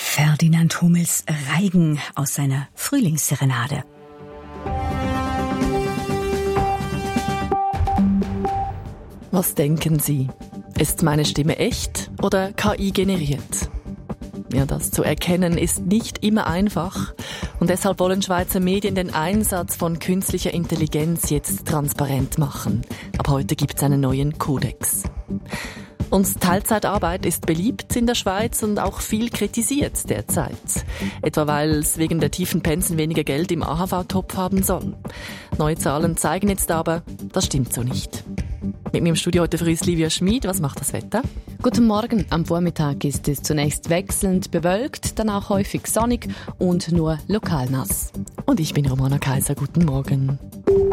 Ferdinand Hummels Reigen aus seiner Frühlingsserenade. Was denken Sie? Ist meine Stimme echt oder KI generiert? Ja, das zu erkennen ist nicht immer einfach. Und deshalb wollen Schweizer Medien den Einsatz von künstlicher Intelligenz jetzt transparent machen. Ab heute gibt es einen neuen Kodex. Und Teilzeitarbeit ist beliebt in der Schweiz und auch viel kritisiert derzeit. Etwa weil es wegen der tiefen Pensen weniger Geld im AHV-Topf haben soll. Neue Zahlen zeigen jetzt aber, das stimmt so nicht. Mit mir im Studio heute für uns Livia Schmid. Was macht das Wetter? Guten Morgen. Am Vormittag ist es zunächst wechselnd bewölkt, dann auch häufig sonnig und nur lokal nass. Und ich bin Romana Kaiser. Guten Morgen.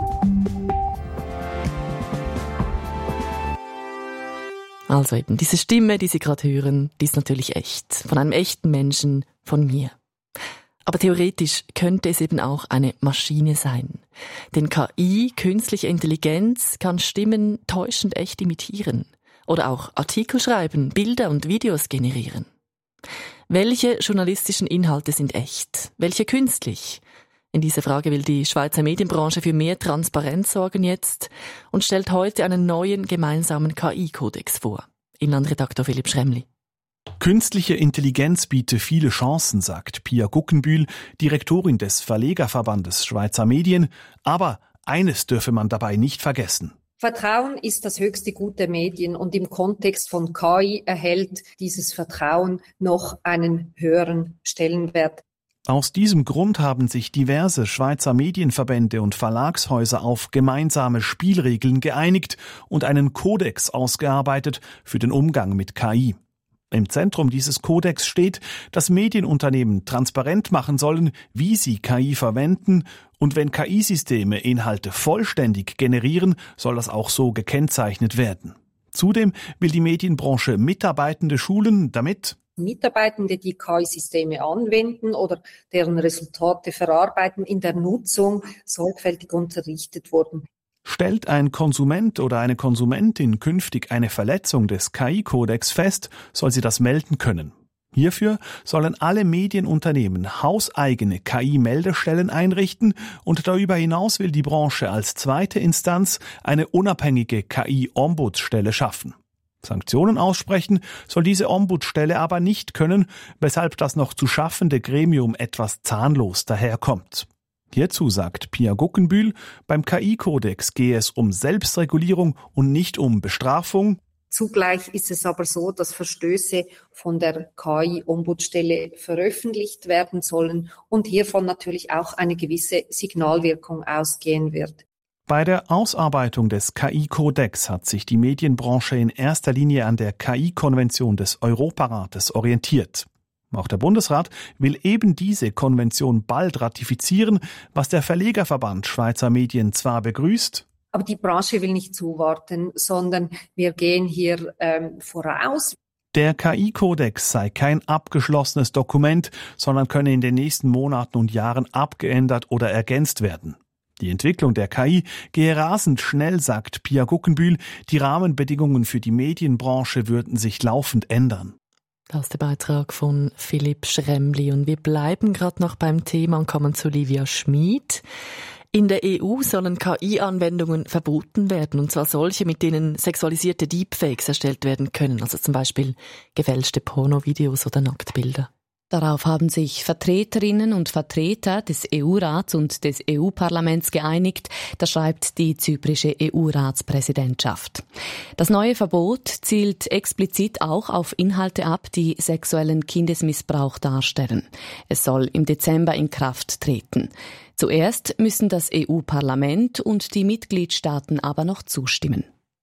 Also eben, diese Stimme, die Sie gerade hören, die ist natürlich echt. Von einem echten Menschen, von mir. Aber theoretisch könnte es eben auch eine Maschine sein. Denn KI, künstliche Intelligenz, kann Stimmen täuschend echt imitieren. Oder auch Artikel schreiben, Bilder und Videos generieren. Welche journalistischen Inhalte sind echt? Welche künstlich? In dieser Frage will die Schweizer Medienbranche für mehr Transparenz sorgen jetzt und stellt heute einen neuen gemeinsamen KI-Kodex vor. Inlandredaktor Philipp Schremli. Künstliche Intelligenz biete viele Chancen, sagt Pia Guggenbühl, Direktorin des Verlegerverbandes Schweizer Medien. Aber eines dürfe man dabei nicht vergessen. Vertrauen ist das höchste Gut der Medien und im Kontext von KI erhält dieses Vertrauen noch einen höheren Stellenwert. Aus diesem Grund haben sich diverse Schweizer Medienverbände und Verlagshäuser auf gemeinsame Spielregeln geeinigt und einen Kodex ausgearbeitet für den Umgang mit KI. Im Zentrum dieses Kodex steht, dass Medienunternehmen transparent machen sollen, wie sie KI verwenden, und wenn KI-Systeme Inhalte vollständig generieren, soll das auch so gekennzeichnet werden. Zudem will die Medienbranche Mitarbeitende schulen, damit Mitarbeitende, die KI-Systeme anwenden oder deren Resultate verarbeiten, in der Nutzung sorgfältig unterrichtet wurden. Stellt ein Konsument oder eine Konsumentin künftig eine Verletzung des KI-Kodex fest, soll sie das melden können. Hierfür sollen alle Medienunternehmen hauseigene KI-Meldestellen einrichten und darüber hinaus will die Branche als zweite Instanz eine unabhängige KI-Ombudsstelle schaffen. Sanktionen aussprechen soll diese Ombudsstelle aber nicht können, weshalb das noch zu schaffende Gremium etwas zahnlos daherkommt. Hierzu sagt Pia Guggenbühl, beim KI-Kodex gehe es um Selbstregulierung und nicht um Bestrafung. Zugleich ist es aber so, dass Verstöße von der KI-Ombudsstelle veröffentlicht werden sollen und hiervon natürlich auch eine gewisse Signalwirkung ausgehen wird. Bei der Ausarbeitung des KI-Kodex hat sich die Medienbranche in erster Linie an der KI-Konvention des Europarates orientiert. Auch der Bundesrat will eben diese Konvention bald ratifizieren, was der Verlegerverband Schweizer Medien zwar begrüßt. Aber die Branche will nicht zuwarten, sondern wir gehen hier voraus. Der KI-Kodex sei kein abgeschlossenes Dokument, sondern könne in den nächsten Monaten und Jahren abgeändert oder ergänzt werden. Die Entwicklung der KI gehe rasend schnell, sagt Pia Guggenbühl. Die Rahmenbedingungen für die Medienbranche würden sich laufend ändern. Das ist der Beitrag von Philipp Schremli. Und wir bleiben gerade noch beim Thema und kommen zu Livia Schmid. In der EU sollen KI-Anwendungen verboten werden, und zwar solche, mit denen sexualisierte Deepfakes erstellt werden können, also zum Beispiel gefälschte Pornovideos oder Nacktbilder. Darauf haben sich Vertreterinnen und Vertreter des EU-Rats und des EU-Parlaments geeinigt, das schreibt die zyprische EU-Ratspräsidentschaft. Das neue Verbot zielt explizit auch auf Inhalte ab, die sexuellen Kindesmissbrauch darstellen. Es soll im Dezember in Kraft treten. Zuerst müssen das EU-Parlament und die Mitgliedstaaten aber noch zustimmen.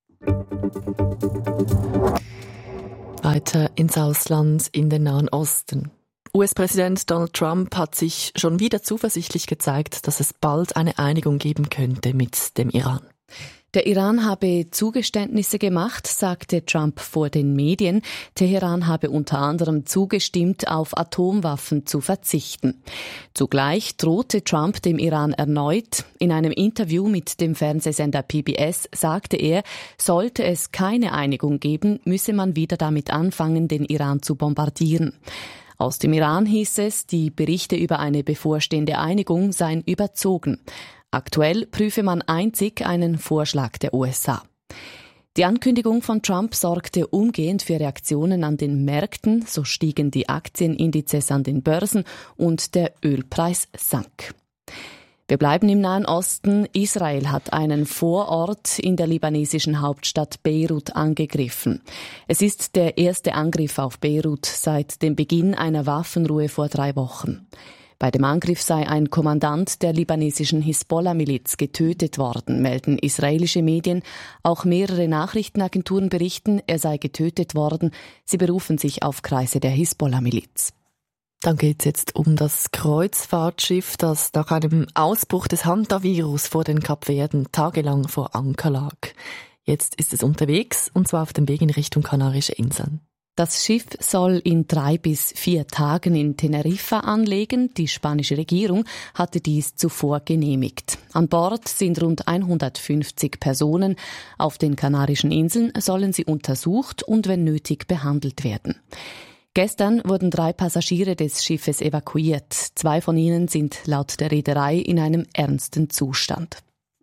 Weiter ins Ausland, in den Nahen Osten. US-Präsident Donald Trump hat sich schon wieder zuversichtlich gezeigt, dass es bald eine Einigung geben könnte mit dem Iran. Der Iran habe Zugeständnisse gemacht, sagte Trump vor den Medien. Teheran habe unter anderem zugestimmt, auf Atomwaffen zu verzichten. Zugleich drohte Trump dem Iran erneut. In einem Interview mit dem Fernsehsender PBS sagte er, sollte es keine Einigung geben, müsse man wieder damit anfangen, den Iran zu bombardieren. Aus dem Iran hieß es, die Berichte über eine bevorstehende Einigung seien überzogen. Aktuell prüfe man einzig einen Vorschlag der USA. Die Ankündigung von Trump sorgte umgehend für Reaktionen an den Märkten, so stiegen die Aktienindizes an den Börsen und der Ölpreis sank. Wir bleiben im Nahen Osten. Israel hat einen Vorort in der libanesischen Hauptstadt Beirut angegriffen. Es ist der erste Angriff auf Beirut seit dem Beginn einer Waffenruhe vor 3 Wochen. Bei dem Angriff sei ein Kommandant der libanesischen Hisbollah-Miliz getötet worden, melden israelische Medien. Auch mehrere Nachrichtenagenturen berichten, er sei getötet worden. Sie berufen sich auf Kreise der Hisbollah-Miliz. Dann geht es jetzt um das Kreuzfahrtschiff, das nach einem Ausbruch des Hantavirus vor den Kapverden tagelang vor Anker lag. Jetzt ist es unterwegs, und zwar auf dem Weg in Richtung Kanarische Inseln. Das Schiff soll in 3 bis 4 Tagen in Teneriffa anlegen. Die spanische Regierung hatte dies zuvor genehmigt. An Bord sind rund 150 Personen. Auf den Kanarischen Inseln sollen sie untersucht und wenn nötig behandelt werden. Gestern wurden 3 Passagiere des Schiffes evakuiert. 2 von ihnen sind laut der Reederei in einem ernsten Zustand.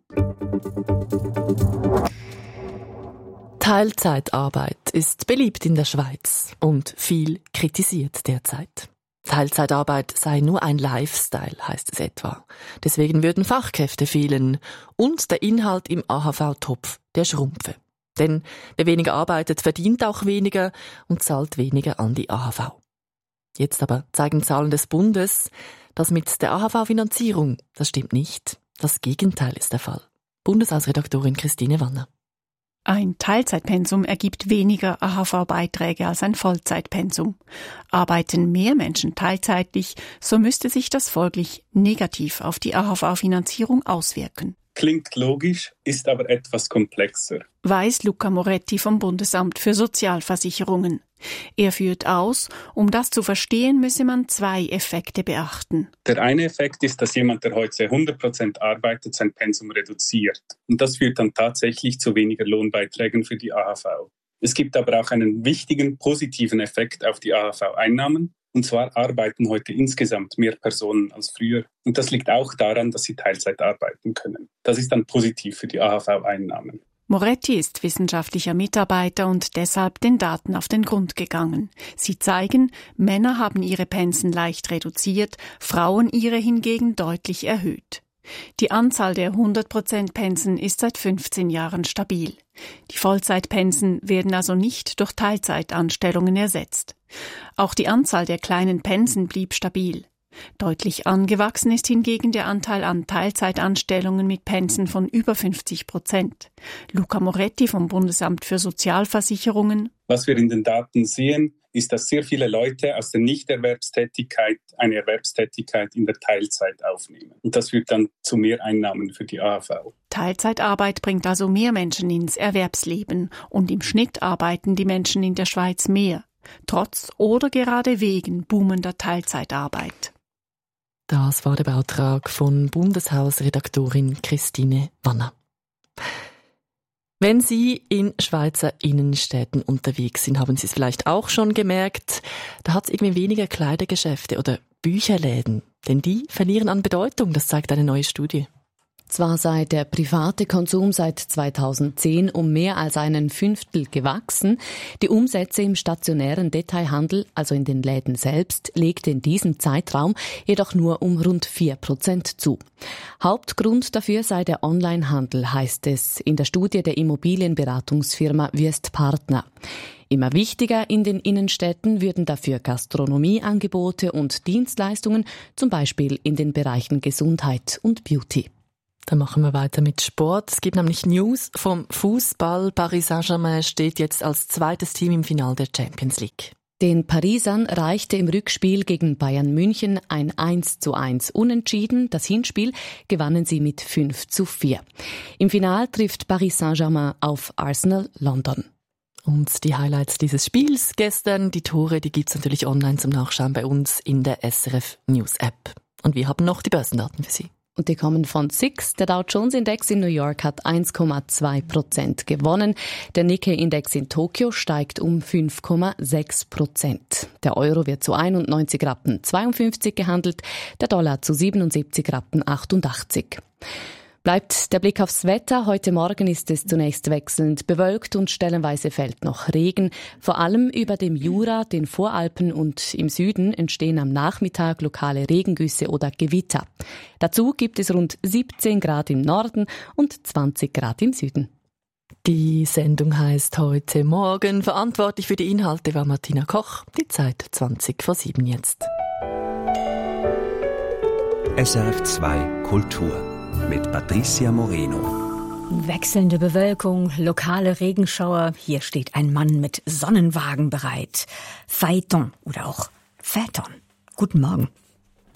Teilzeitarbeit ist beliebt in der Schweiz und viel kritisiert derzeit. Teilzeitarbeit sei nur ein Lifestyle, heißt es etwa. Deswegen würden Fachkräfte fehlen und der Inhalt im AHV-Topf, der schrumpfe. Denn wer weniger arbeitet, verdient auch weniger und zahlt weniger an die AHV. Jetzt aber zeigen Zahlen des Bundes, dass mit der AHV-Finanzierung, das stimmt nicht. Das Gegenteil ist der Fall. Bundeshausredaktorin Christine Wanner. Ein Teilzeitpensum ergibt weniger AHV-Beiträge als ein Vollzeitpensum. Arbeiten mehr Menschen teilzeitlich, so müsste sich das folglich negativ auf die AHV-Finanzierung auswirken. Klingt logisch, ist aber etwas komplexer, Weiß Luca Moretti vom Bundesamt für Sozialversicherungen. Er führt aus, um das zu verstehen, müsse man 2 Effekte beachten. Der eine Effekt ist, dass jemand, der heute 100% arbeitet, sein Pensum reduziert. Und das führt dann tatsächlich zu weniger Lohnbeiträgen für die AHV. Es gibt aber auch einen wichtigen positiven Effekt auf die AHV-Einnahmen. Und zwar arbeiten heute insgesamt mehr Personen als früher. Und das liegt auch daran, dass sie Teilzeit arbeiten können. Das ist dann positiv für die AHV-Einnahmen. Moretti ist wissenschaftlicher Mitarbeiter und deshalb den Daten auf den Grund gegangen. Sie zeigen, Männer haben ihre Pensen leicht reduziert, Frauen ihre hingegen deutlich erhöht. Die Anzahl der 100% Pensen ist seit 15 Jahren stabil. Die Vollzeitpensen werden also nicht durch Teilzeitanstellungen ersetzt. Auch die Anzahl der kleinen Pensen blieb stabil. Deutlich angewachsen ist hingegen der Anteil an Teilzeitanstellungen mit Pensen von über 50%. Luca Moretti vom Bundesamt für Sozialversicherungen. Was wir in den Daten sehen, ist, dass sehr viele Leute aus der Nichterwerbstätigkeit eine Erwerbstätigkeit in der Teilzeit aufnehmen. Und das führt dann zu Mehreinnahmen für die AHV. Teilzeitarbeit bringt also mehr Menschen ins Erwerbsleben und im Schnitt arbeiten die Menschen in der Schweiz mehr. Trotz oder gerade wegen boomender Teilzeitarbeit. Das war der Beitrag von Bundeshausredaktorin Christine Wanner. Wenn Sie in Schweizer Innenstädten unterwegs sind, haben Sie es vielleicht auch schon gemerkt, da hat es irgendwie weniger Kleidergeschäfte oder Bücherläden. Denn die verlieren an Bedeutung, das zeigt eine neue Studie. Zwar sei der private Konsum seit 2010 um mehr als 1/5 gewachsen, die Umsätze im stationären Detailhandel, also in den Läden selbst, legte in diesem Zeitraum jedoch nur um rund 4% zu. Hauptgrund dafür sei der Onlinehandel, heißt es in der Studie der Immobilienberatungsfirma Wüest Partner. Immer wichtiger in den Innenstädten würden dafür Gastronomieangebote und Dienstleistungen, zum Beispiel in den Bereichen Gesundheit und Beauty. Dann machen wir weiter mit Sport. Es gibt nämlich News vom Fußball. Paris Saint-Germain steht jetzt als zweites Team im Finale der Champions League. Den Parisern reichte im Rückspiel gegen Bayern München ein 1:1 Unentschieden. Das Hinspiel gewannen sie mit 5:4. Im Finale trifft Paris Saint-Germain auf Arsenal London. Und die Highlights dieses Spiels gestern, die Tore, die gibt's natürlich online zum Nachschauen bei uns in der SRF News App. Und wir haben noch die Börsendaten für Sie. Und die kommen von SIX. Der Dow Jones Index in New York hat 1,2% gewonnen. Der Nikkei-Index in Tokio steigt um 5,6%. Der Euro wird zu 91,52 Rappen gehandelt, der Dollar zu 77,88 Rappen. Bleibt der Blick aufs Wetter. Heute Morgen ist es zunächst wechselnd bewölkt und stellenweise fällt noch Regen. Vor allem über dem Jura, den Voralpen und im Süden entstehen am Nachmittag lokale Regengüsse oder Gewitter. Dazu gibt es rund 17 Grad im Norden und 20 Grad im Süden. Die Sendung heisst «Heute Morgen». Verantwortlich für die Inhalte war Martina Koch. Die Zeit 7:20 jetzt. SRF 2 Kultur mit Patricia Moreno. Wechselnde Bewölkung, lokale Regenschauer. Hier steht ein Mann mit Sonnenwagen bereit. Phaeton oder auch Phaeton. Guten Morgen.